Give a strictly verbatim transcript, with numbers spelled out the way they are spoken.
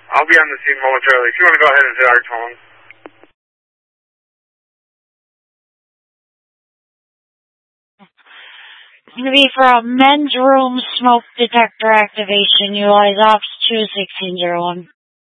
I'll be on the scene momentarily. If you want to go ahead and hit our tone. Going to be for a men's room smoke detector activation. Utilize ops two sixteen zero one.